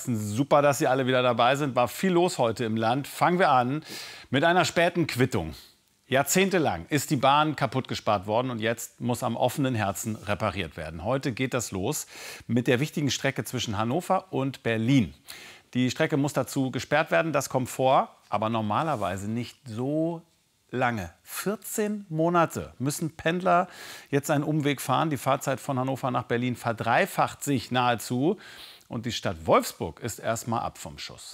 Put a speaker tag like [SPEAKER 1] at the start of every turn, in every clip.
[SPEAKER 1] sitzen. Super, dass Sie alle wieder dabei sind. War viel los heute im Land. Fangen wir an mit einer späten Quittung. Jahrzehntelang ist die Bahn kaputt gespart worden und jetzt muss am offenen Herzen repariert werden. Heute geht das los mit der wichtigen Strecke zwischen Hannover und Berlin. Die Strecke muss dazu gesperrt werden, das kommt vor, aber normalerweise nicht so lange. 14 Monate müssen Pendler jetzt einen Umweg fahren. Die Fahrzeit von Hannover nach Berlin verdreifacht sich nahezu. Und die Stadt Wolfsburg ist erstmal ab vom Schuss.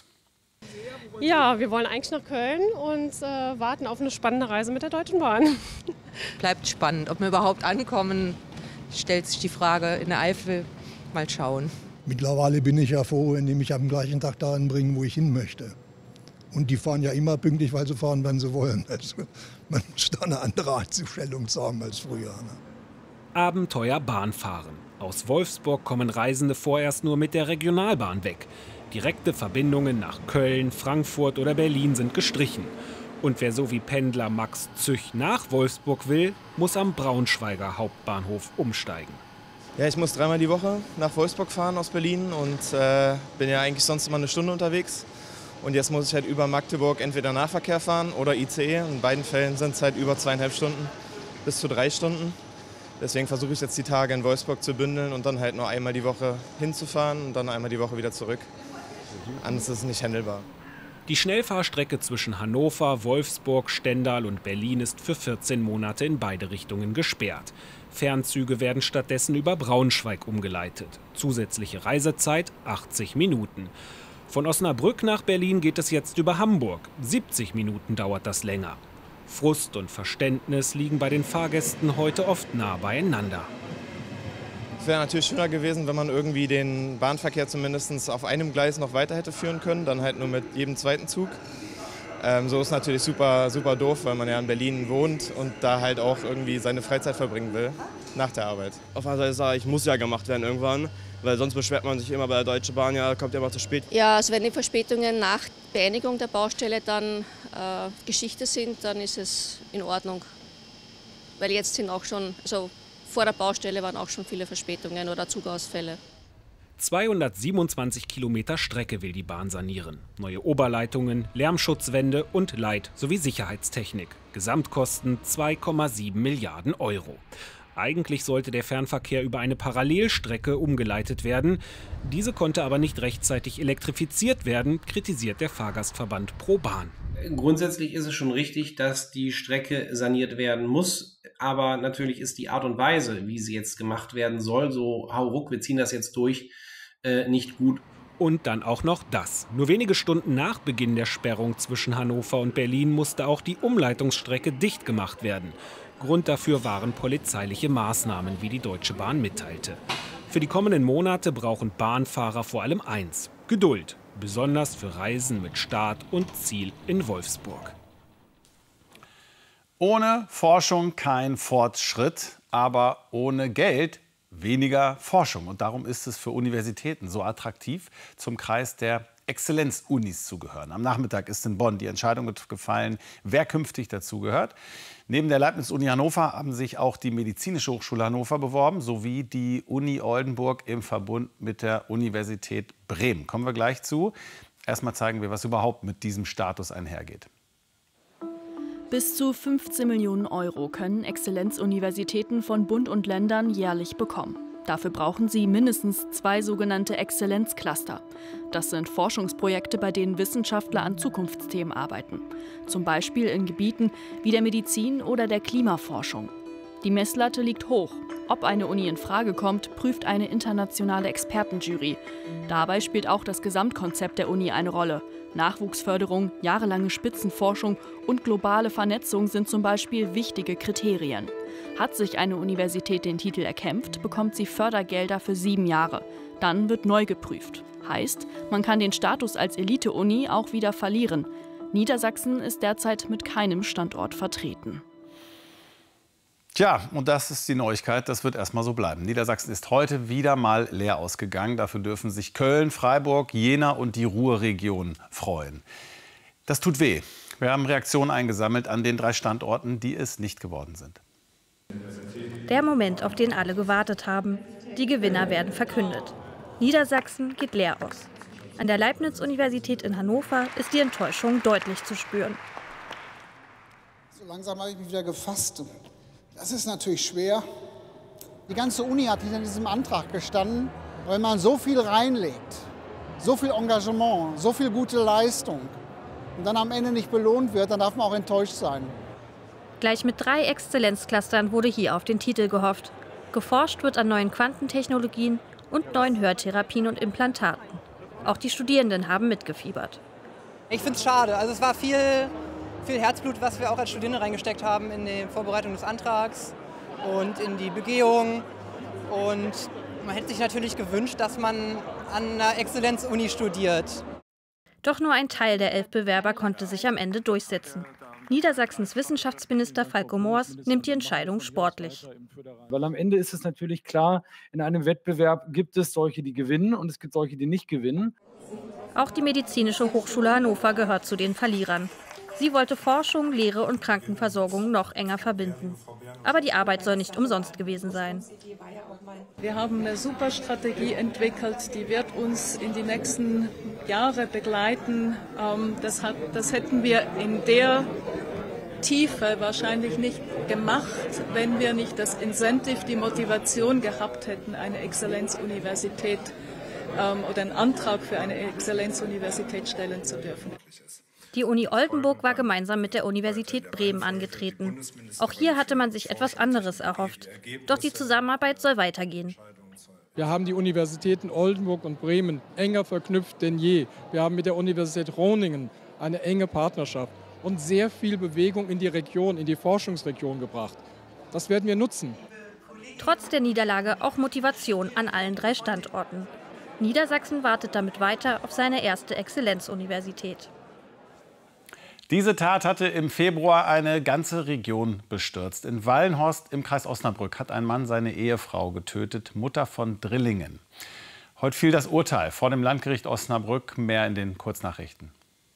[SPEAKER 2] Ja, wir wollen eigentlich nach Köln und warten auf eine spannende Reise mit der Deutschen Bahn.
[SPEAKER 3] Bleibt spannend. Ob wir überhaupt ankommen, stellt sich die Frage in der Eifel. Mal schauen.
[SPEAKER 4] Mittlerweile bin ich ja froh, wenn die mich am gleichen Tag dahin bringen, wo ich hin möchte. Und die fahren ja immer pünktlich, weil sie fahren, wenn sie wollen. Also, man muss da eine andere Einstellung haben als früher. Ne?
[SPEAKER 5] Abenteuer Bahnfahren. Aus Wolfsburg kommen Reisende vorerst nur mit der Regionalbahn weg. Direkte Verbindungen nach Köln, Frankfurt oder Berlin sind gestrichen. Und wer so wie Pendler Max Züch nach Wolfsburg will, muss am Braunschweiger Hauptbahnhof umsteigen.
[SPEAKER 6] Ja, ich muss 3-mal die Woche nach Wolfsburg fahren aus Berlin und bin ja eigentlich sonst immer eine Stunde unterwegs. Und jetzt muss ich halt über Magdeburg entweder Nahverkehr fahren oder ICE. In beiden Fällen sind es halt über 2,5 Stunden bis zu 3 Stunden. Deswegen versuche ich jetzt die Tage in Wolfsburg zu bündeln und dann halt nur einmal die Woche hinzufahren und dann einmal die Woche wieder zurück. Anders ist es nicht handelbar.
[SPEAKER 5] Die Schnellfahrstrecke zwischen Hannover, Wolfsburg, Stendal und Berlin ist für 14 Monate in beide Richtungen gesperrt. Fernzüge werden stattdessen über Braunschweig umgeleitet. Zusätzliche Reisezeit 80 Minuten. Von Osnabrück nach Berlin geht es jetzt über Hamburg. 70 Minuten dauert das länger. Frust und Verständnis liegen bei den Fahrgästen heute oft nah beieinander.
[SPEAKER 6] Es wäre natürlich schöner gewesen, wenn man irgendwie den Bahnverkehr zumindest auf einem Gleis noch weiter hätte führen können, dann halt nur mit jedem zweiten Zug. So ist natürlich super, super doof, weil man ja in Berlin wohnt und da halt auch irgendwie seine Freizeit verbringen will, nach der Arbeit.
[SPEAKER 7] Auf einer Seite sage ich, muss ja gemacht werden irgendwann, weil sonst beschwert man sich immer bei der Deutschen Bahn, ja, kommt ja mal zu spät.
[SPEAKER 8] Ja, also wenn die Verspätungen nach Beendigung der Baustelle dann Geschichte sind, dann ist es in Ordnung. Weil jetzt sind auch schon, also vor der Baustelle waren auch schon viele Verspätungen oder Zugausfälle.
[SPEAKER 5] 227 Kilometer Strecke will die Bahn sanieren. Neue Oberleitungen, Lärmschutzwände und Leit- sowie Sicherheitstechnik. Gesamtkosten 2,7 Milliarden Euro. Eigentlich sollte der Fernverkehr über eine Parallelstrecke umgeleitet werden. Diese konnte aber nicht rechtzeitig elektrifiziert werden, kritisiert der Fahrgastverband ProBahn.
[SPEAKER 9] Grundsätzlich ist es schon richtig, dass die Strecke saniert werden muss. Aber natürlich ist die Art und Weise, wie sie jetzt gemacht werden soll, so hauruck, wir ziehen das jetzt durch, nicht gut.
[SPEAKER 5] Und dann auch noch das. Nur wenige Stunden nach Beginn der Sperrung zwischen Hannover und Berlin musste auch die Umleitungsstrecke dicht gemacht werden. Grund dafür waren polizeiliche Maßnahmen, wie die Deutsche Bahn mitteilte. Für die kommenden Monate brauchen Bahnfahrer vor allem eins: Geduld. Besonders für Reisen mit Start und Ziel in Wolfsburg.
[SPEAKER 1] Ohne Forschung kein Fortschritt, aber ohne Geld weniger Forschung. Und darum ist es für Universitäten so attraktiv, zum Kreis der Exzellenz-Unis zu gehören. Am Nachmittag ist in Bonn die Entscheidung gefallen, wer künftig dazugehört. Neben der Leibniz-Uni Hannover haben sich auch die Medizinische Hochschule Hannover beworben, sowie die Uni Oldenburg im Verbund mit der Universität Bremen. Kommen wir gleich zu. Erstmal zeigen wir, was überhaupt mit diesem Status einhergeht.
[SPEAKER 10] Bis zu 15 Millionen Euro können Exzellenzuniversitäten von Bund und Ländern jährlich bekommen. Dafür brauchen sie mindestens 2 sogenannte Exzellenzcluster. Das sind Forschungsprojekte, bei denen Wissenschaftler an Zukunftsthemen arbeiten. Zum Beispiel in Gebieten wie der Medizin oder der Klimaforschung. Die Messlatte liegt hoch. Ob eine Uni in Frage kommt, prüft eine internationale Expertenjury. Dabei spielt auch das Gesamtkonzept der Uni eine Rolle. Nachwuchsförderung, jahrelange Spitzenforschung und globale Vernetzung sind zum Beispiel wichtige Kriterien. Hat sich eine Universität den Titel erkämpft, bekommt sie Fördergelder für 7 Jahre. Dann wird neu geprüft. Heißt, man kann den Status als Elite-Uni auch wieder verlieren. Niedersachsen ist derzeit mit keinem Standort vertreten.
[SPEAKER 1] Tja, und das ist die Neuigkeit, das wird erstmal so bleiben. Niedersachsen ist heute wieder mal leer ausgegangen. Dafür dürfen sich Köln, Freiburg, Jena und die Ruhrregion freuen. Das tut weh. Wir haben Reaktionen eingesammelt an den 3 Standorten, die es nicht geworden sind.
[SPEAKER 11] Der Moment, auf den alle gewartet haben. Die Gewinner werden verkündet. Niedersachsen geht leer aus. An der Leibniz-Universität in Hannover ist die Enttäuschung deutlich zu spüren.
[SPEAKER 12] So langsam habe ich mich wieder gefasst. Das ist natürlich schwer. Die ganze Uni hat hinter diesem Antrag gestanden, weil man so viel reinlegt, so viel Engagement, so viel gute Leistung und dann am Ende nicht belohnt wird, dann darf man auch enttäuscht sein.
[SPEAKER 11] Gleich mit 3 Exzellenzclustern wurde hier auf den Titel gehofft. Geforscht wird an neuen Quantentechnologien und neuen Hörtherapien und Implantaten. Auch die Studierenden haben mitgefiebert.
[SPEAKER 13] Ich finde es schade. Also es war viel Herzblut, was wir auch als Studierende reingesteckt haben in die Vorbereitung des Antrags und in die Begehung. Und man hätte sich natürlich gewünscht, dass man an einer Exzellenzuni studiert.
[SPEAKER 11] Doch nur ein Teil der 11 Bewerber konnte sich am Ende durchsetzen. Niedersachsens Wissenschaftsminister Falco Moors nimmt die Entscheidung sportlich.
[SPEAKER 14] Weil am Ende ist es natürlich klar, in einem Wettbewerb gibt es solche, die gewinnen und es gibt solche, die nicht gewinnen.
[SPEAKER 11] Auch die Medizinische Hochschule Hannover gehört zu den Verlierern. Sie wollte Forschung, Lehre und Krankenversorgung noch enger verbinden. Aber die Arbeit soll nicht umsonst gewesen sein.
[SPEAKER 15] Wir haben eine super Strategie entwickelt, die wird uns in die nächsten Jahre begleiten. Das hätten wir in der Tiefe wahrscheinlich nicht gemacht, wenn wir nicht das Incentive, die Motivation gehabt hätten, eine Exzellenzuniversität oder einen Antrag für eine Exzellenzuniversität stellen zu dürfen.
[SPEAKER 11] Die Uni Oldenburg war gemeinsam mit der Universität Bremen angetreten. Auch hier hatte man sich etwas anderes erhofft. Doch die Zusammenarbeit soll weitergehen.
[SPEAKER 16] Wir haben die Universitäten Oldenburg und Bremen enger verknüpft denn je. Wir haben mit der Universität Groningen eine enge Partnerschaft und sehr viel Bewegung in die Region, in die Forschungsregion gebracht. Das werden wir nutzen.
[SPEAKER 11] Trotz der Niederlage auch Motivation an allen 3 Standorten. Niedersachsen wartet damit weiter auf seine erste Exzellenzuniversität.
[SPEAKER 1] Diese Tat hatte im Februar eine ganze Region bestürzt. In Wallenhorst im Kreis Osnabrück hat ein Mann seine Ehefrau getötet, Mutter von Drillingen. Heute fiel das Urteil vor dem Landgericht Osnabrück. Mehr in den Kurznachrichten.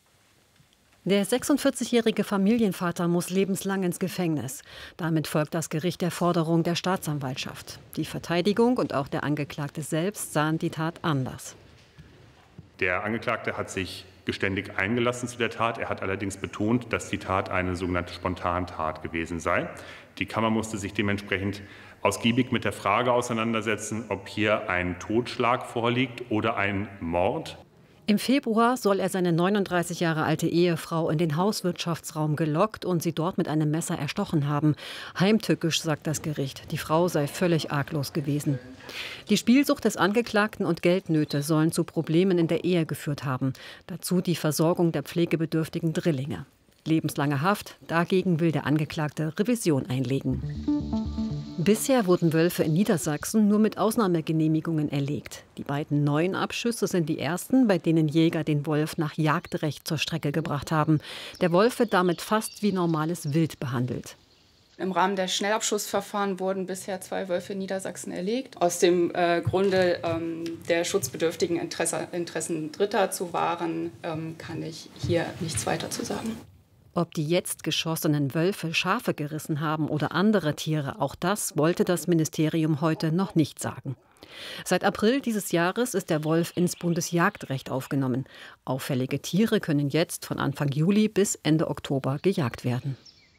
[SPEAKER 17] Der 46-jährige Familienvater muss lebenslang ins Gefängnis. Damit folgt das Gericht der Forderung der Staatsanwaltschaft. Die Verteidigung und auch der Angeklagte selbst sahen die Tat anders.
[SPEAKER 18] Der Angeklagte hat sich geständig eingelassen zu der Tat. Er hat allerdings betont, dass die Tat eine sogenannte Spontantat gewesen sei. Die Kammer musste sich dementsprechend ausgiebig mit der Frage auseinandersetzen, ob hier ein Totschlag vorliegt oder ein Mord.
[SPEAKER 17] Im Februar soll er seine 39 Jahre alte Ehefrau in den Hauswirtschaftsraum gelockt und sie dort mit einem Messer erstochen haben. Heimtückisch, sagt das Gericht. Die Frau sei völlig arglos gewesen. Die Spielsucht des Angeklagten und Geldnöte sollen zu Problemen in der Ehe geführt haben. Dazu die Versorgung der pflegebedürftigen Drillinge. Lebenslange Haft, dagegen will der Angeklagte Revision einlegen. Bisher wurden Wölfe in Niedersachsen nur mit Ausnahmegenehmigungen erlegt. Die beiden neuen Abschüsse sind die ersten, bei denen Jäger den Wolf nach Jagdrecht zur Strecke gebracht haben. Der Wolf wird damit fast wie normales Wild behandelt.
[SPEAKER 19] Im Rahmen der Schnellabschussverfahren wurden bisher 2 Wölfe in Niedersachsen erlegt. Aus dem Grunde der schutzbedürftigen Interessen Dritter zu wahren, kann ich hier nichts weiter zu sagen.
[SPEAKER 17] Ob die jetzt geschossenen Wölfe Schafe gerissen haben oder andere Tiere, auch das wollte das Ministerium heute noch nicht sagen. Seit April dieses Jahres ist der Wolf ins Bundesjagdrecht aufgenommen. Auffällige Tiere können jetzt von Anfang Juli bis Ende Oktober gejagt werden.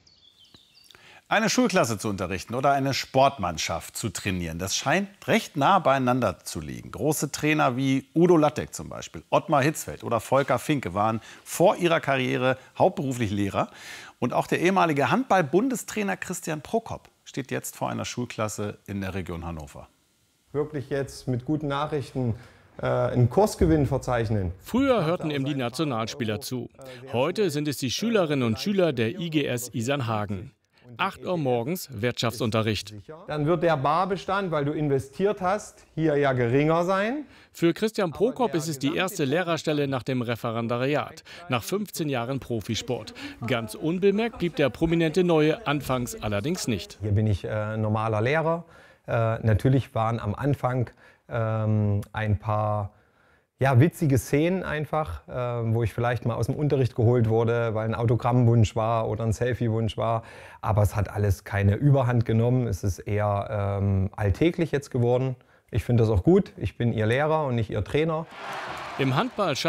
[SPEAKER 1] Eine Schulklasse zu unterrichten oder eine Sportmannschaft zu trainieren, das scheint recht nah beieinander zu liegen. Große Trainer wie Udo Lattek zum Beispiel, Ottmar Hitzfeld oder Volker Finke waren vor ihrer Karriere hauptberuflich Lehrer. Und auch der ehemalige Handball-Bundestrainer Christian Prokop steht jetzt vor einer Schulklasse in der Region Hannover.
[SPEAKER 20] Wirklich jetzt mit guten Nachrichten einen Kursgewinn verzeichnen.
[SPEAKER 21] Früher hörten ihm die Nationalspieler zu. Heute sind es die Schülerinnen und Schüler der IGS Isernhagen. 8 Uhr morgens Wirtschaftsunterricht.
[SPEAKER 20] Dann wird der Barbestand, weil du investiert hast, hier ja geringer sein.
[SPEAKER 21] Für Christian Prokop ist es die erste Lehrerstelle nach dem Referendariat, nach 15 Jahren Profisport. Ganz unbemerkt blieb der prominente Neue anfangs allerdings nicht.
[SPEAKER 20] Hier bin ich normaler Lehrer. Natürlich waren am Anfang ein paar witzige Szenen einfach, wo ich vielleicht mal aus dem Unterricht geholt wurde, weil ein Autogrammwunsch war oder ein Selfiewunsch war. Aber es hat alles keine Überhand genommen. Es ist eher alltäglich jetzt geworden. Ich finde das auch gut. Ich bin Ihr Lehrer und nicht Ihr Trainer.
[SPEAKER 21] Im Handball